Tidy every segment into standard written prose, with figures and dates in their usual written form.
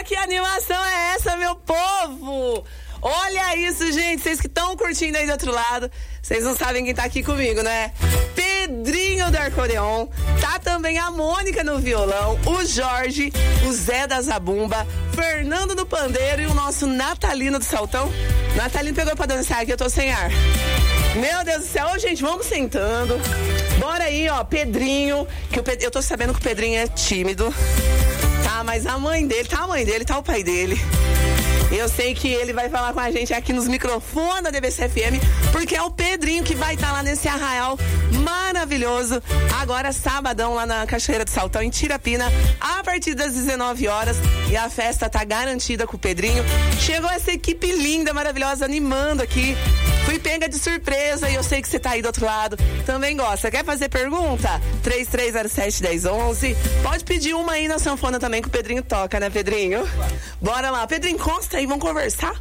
que animação é essa, meu povo? Olha isso, gente, vocês que estão curtindo aí do outro lado, vocês não sabem quem tá aqui comigo, né? Pedrinho do acordeon, tá também a Mônica no violão, o Jorge, o Zé da Zabumba, Fernando do pandeiro e o nosso Natalino do saltão. Natalino pegou pra dançar aqui, eu tô sem ar. Meu Deus do céu, ô, gente, vamos sentando. Bora aí, ó, Pedrinho, eu tô sabendo que o Pedrinho é tímido, tá? Mas a mãe dele, tá o pai dele. Eu sei que ele vai falar com a gente aqui nos microfones da DBC FM, porque é o Pedrinho que vai estar lá nesse arraial maravilhoso. Agora, sabadão, lá na Cachoeira do Saltão, em Tirapina, a partir das 19 horas. E a festa tá garantida com o Pedrinho. Chegou essa equipe linda, maravilhosa, animando aqui. Fui pega de surpresa e eu sei que você tá aí do outro lado. Também gosta. Quer fazer pergunta? 3307-1011. Pode pedir uma aí na sanfona também que o Pedrinho toca, né, Pedrinho? Bora lá. Pedrinho, encosta aí, vamos conversar?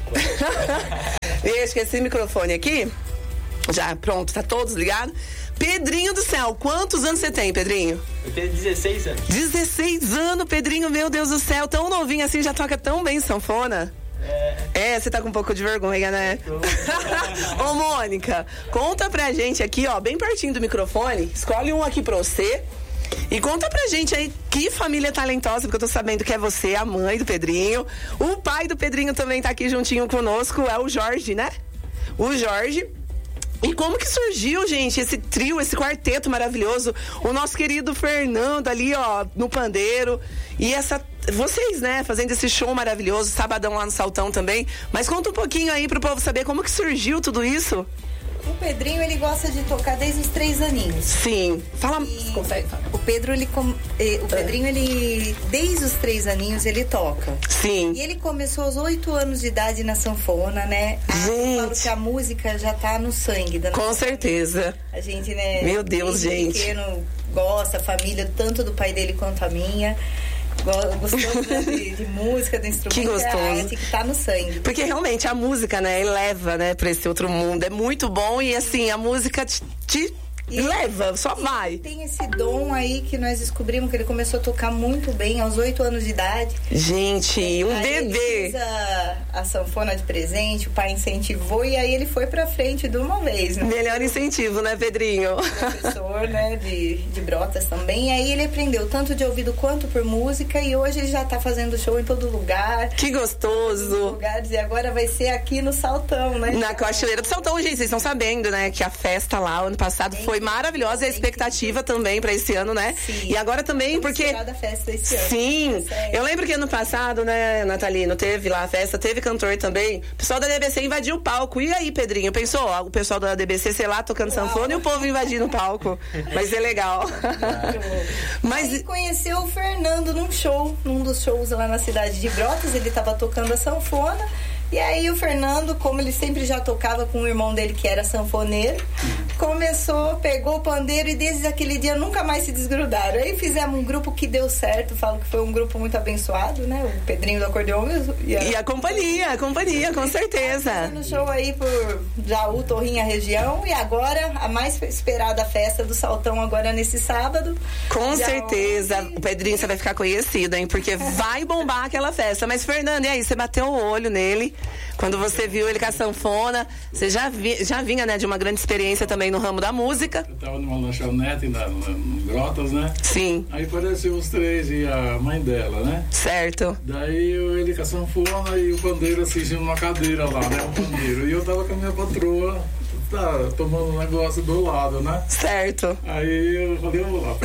Deixa que esse microfone aqui. Já, pronto, tá todos ligados? Pedrinho do céu, quantos anos você tem, Pedrinho? Eu tenho 16 anos. 16 anos, Pedrinho, meu Deus do céu. Tão novinho assim, já toca tão bem sanfona. Você tá com um pouco de vergonha, né? Ô, Mônica, conta pra gente aqui, ó, bem pertinho do microfone. Escolhe um aqui pra você. E conta pra gente aí que família talentosa, porque eu tô sabendo que é você, a mãe do Pedrinho. O pai do Pedrinho também tá aqui juntinho conosco, é o Jorge, né? O Jorge. E como que surgiu, gente, esse trio, esse quarteto maravilhoso? O nosso querido Fernando ali, ó, no pandeiro. E vocês, né, fazendo esse show maravilhoso, sabadão lá no Saltão também. Mas conta um pouquinho aí pro povo saber como que surgiu tudo isso. O Pedrinho, ele gosta de tocar desde os 3 aninhos. Sim. Fala. O Pedrinho, ele desde os 3 aninhos, ele toca. Sim. E ele começou aos 8 anos de idade na sanfona, né? Eu falo que a música já tá no sangue da nossa Com certeza. A gente, né? Meu Deus, gente. Pequeno gosta, a família, tanto do pai dele quanto a minha. Gostou de música, do instrumento. Que gostoso. É a arte que tá no sangue. Porque realmente a música, né, eleva, né, pra esse outro mundo. É muito bom e assim, a música te leva, só vai. Tem esse dom aí que nós descobrimos que ele começou a tocar muito bem aos 8 anos de idade. Gente, um aí bebê. Ele fez a sanfona de presente, o pai incentivou e aí ele foi pra frente de uma vez, né? Melhor incentivo, né, Pedrinho? Professor, né, de Brotas também. E aí ele aprendeu tanto de ouvido quanto por música e hoje ele já tá fazendo show em todo lugar. Que gostoso. Lugares, e agora vai ser aqui no Saltão, né? Na Cachoeira do Saltão, gente, vocês estão sabendo, né, que a festa lá, ano passado, foi maravilhosa, a expectativa também pra esse ano, né? Sim. E agora também, porque... da festa esse ano. Sim, eu lembro que ano passado, né, Natalino, teve lá a festa, teve cantor também, o pessoal da DBC invadiu o palco. E aí, Pedrinho, pensou, ó, o pessoal da DBC, sei lá, tocando sanfona e o povo invadindo o palco. Vai ser legal. Mas aí conheceu o Fernando num dos shows lá na cidade de Brotas, ele tava tocando a sanfona. E aí o Fernando, como ele sempre já tocava com o irmão dele que era sanfoneiro, pegou o pandeiro e desde aquele dia nunca mais se desgrudaram. Aí fizemos um grupo que deu certo, falo que foi um grupo muito abençoado, né? O Pedrinho do acordeon e a companhia, com certeza. Fazendo show aí por Jaú, Torrinha, região, e agora a mais esperada festa do Saltão agora nesse sábado. Com certeza, o Pedrinho, você vai ficar conhecido, hein? Porque vai bombar aquela festa. Mas, Fernando, e aí, você bateu o olho nele? Quando você viu ele com a sanfona, você já vinha, né, de uma grande experiência também no ramo da música. Eu tava numa lanchonete em Brotas, né? Sim. Aí apareceu os 3 e a mãe dela, né? Certo. Daí ele com a sanfona e o pandeiro assistindo uma cadeira lá, né? O pandeiro. E eu tava com a minha patroa, tomando um negócio do lado, né? Certo. Aí eu falei, eu vou lá.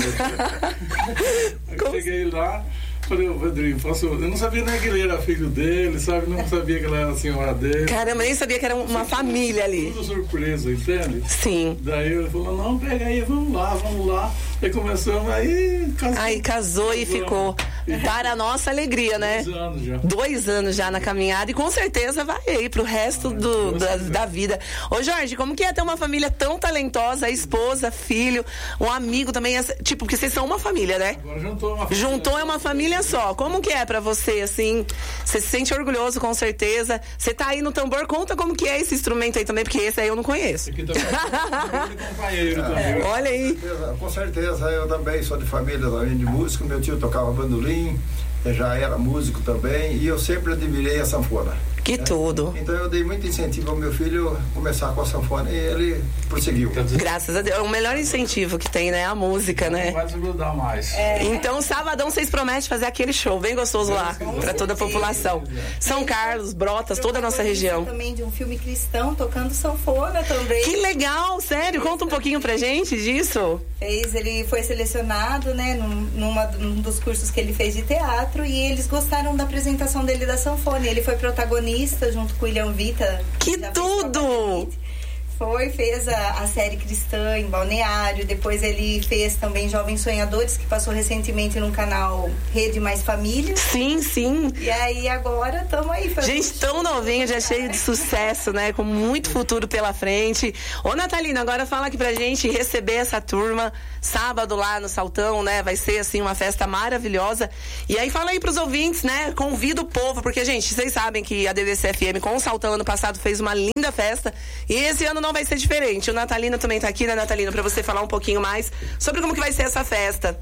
Aí cheguei lá. Falei, Pedrinho, eu não sabia nem que ele era filho dele, sabe? Não sabia que ela era a senhora dele. Caramba, nem sabia que era uma família ali. Tudo surpresa, entende? Sim. Daí ele falou, não, pega aí, vamos lá. Aí começamos, aí casou. Aí casou e ficou. Para a nossa alegria, né? 2 anos já. 2 anos já na caminhada e com certeza vai aí pro resto da vida. Ô Jorge, como que é ter uma família tão talentosa, esposa, filho, um amigo também, tipo, porque vocês são uma família, né? Agora juntou uma família. Juntou é uma família só. Como que é pra você, assim? Você se sente orgulhoso, com certeza. Você tá aí no tambor, conta como que é esse instrumento aí também, porque esse aí eu não conheço. Aqui também. Companheiro também. Olha aí. Com certeza. beleza. Eu também sou de família também de músico. Meu tio tocava bandolim, já era músico também, e eu sempre admirei a sanfona. Que tudo. Então eu dei muito incentivo ao meu filho começar com a sanfona e ele prosseguiu. Graças a Deus. É o melhor incentivo que tem, né? A música, né? Não vai desgrudar mais. Então, sabadão, vocês prometem fazer aquele show bem gostoso lá, para toda a população. São Carlos, Brotas, toda a nossa região. Também de um filme cristão, tocando sanfona também. Que legal, sério. Conta um pouquinho pra gente disso. Ele foi selecionado, né, num dos cursos que ele fez de teatro, e eles gostaram da apresentação dele da sanfona. Ele foi protagonista junto com o William Vita. Que tudo! Fez a série Cristã em Balneário. Depois ele fez também Jovens Sonhadores, que passou recentemente no canal Rede Mais Família. Sim, sim. E aí agora estamos aí. Gente, tão novinho, já cheio de sucesso, né? Com muito futuro pela frente. Ô, Natalina, agora fala aqui pra gente receber essa turma sábado lá no Saltão, né? Vai ser, assim, uma festa maravilhosa. E aí fala aí pros ouvintes, né? Convida o povo, porque, gente, vocês sabem que a DDC-FM com o Saltão ano passado fez uma linda festa. E esse ano não vai ser diferente. O Natalina também tá aqui, né, Natalina? Pra você falar um pouquinho mais sobre como que vai ser essa festa.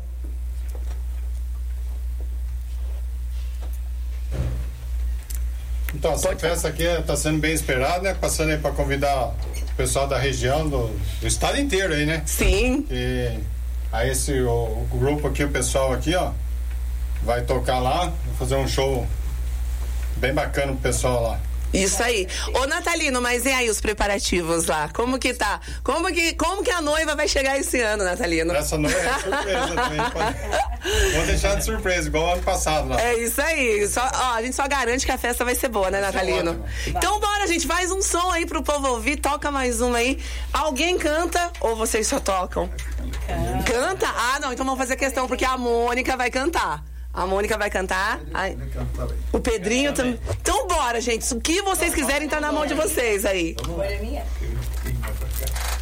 Então, essa festa aqui está sendo bem esperada, né? Passando aí para convidar o pessoal da região, do estado inteiro aí, né? Sim. E aí o grupo aqui, o pessoal aqui, ó, vai tocar lá, vai fazer um show bem bacana pro pessoal lá. Isso aí. Ô, Natalino, mas e aí os preparativos lá? Como que tá? Como que a noiva vai chegar esse ano, Natalino? Essa noiva é surpresa também. Vou deixar de surpresa, igual ano passado lá. É isso aí. A gente só garante que a festa vai ser boa, né, Natalino? Então bora, gente. Faz um som aí pro povo ouvir. Toca mais uma aí. Alguém canta ou vocês só tocam? Canta? Ah, não. Então vamos fazer questão, porque a Mônica vai cantar. A Mônica vai cantar. O Pedrinho também. Então bora, gente. O que vocês quiserem tá na mão de vocês aí. Agora é minha.